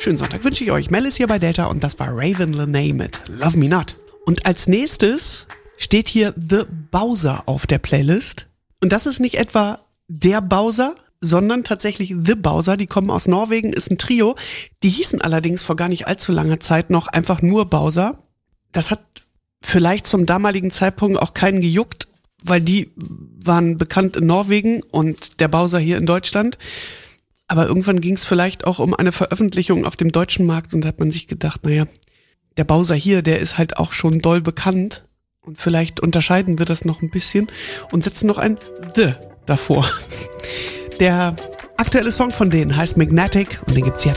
schönen Sonntag wünsche ich euch. Mel ist hier bei Delta und das war Raven Lenae mit Love Me Not. Und als nächstes steht hier The Bowser auf der Playlist. Und das ist nicht etwa der Bowser, sondern tatsächlich The Bowser. Die kommen aus Norwegen, ist ein Trio. Die hießen allerdings vor gar nicht allzu langer Zeit noch einfach nur Bowser. Das hat vielleicht zum damaligen Zeitpunkt auch keinen gejuckt, weil die waren bekannt in Norwegen und der Bowser hier in Deutschland. Aber irgendwann ging es vielleicht auch um eine Veröffentlichung auf dem deutschen Markt und da hat man sich gedacht, naja, der Bowser hier, der ist halt auch schon doll bekannt und vielleicht unterscheiden wir das noch ein bisschen und setzen noch ein The davor. Der aktuelle Song von denen heißt Magnetic und den gibt's jetzt.